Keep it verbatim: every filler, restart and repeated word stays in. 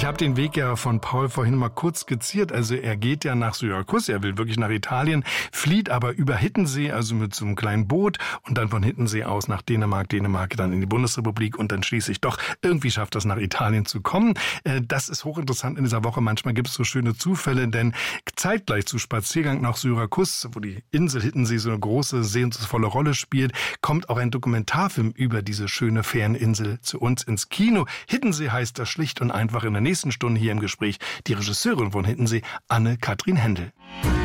Ich habe den Weg ja von Paul vorhin mal kurz skizziert. Also er geht ja nach Syrakus, er will wirklich nach Italien, flieht aber über Hittensee, also mit so einem kleinen Boot und dann von Hittensee aus nach Dänemark, Dänemark dann in die Bundesrepublik und dann schließlich doch irgendwie schafft das nach Italien zu kommen. Das ist hochinteressant in dieser Woche. Manchmal gibt es so schöne Zufälle, denn zeitgleich zu Spaziergang nach Syrakus, wo die Insel Hittensee so eine große, sehnsvolle Rolle spielt, kommt auch ein Dokumentarfilm über diese schöne Ferieninsel zu uns ins Kino. Hittensee heißt das schlicht und einfach. In der nächsten Stunde hier im Gespräch die Regisseurin von Hittensee, Anne-Kathrin Hendel.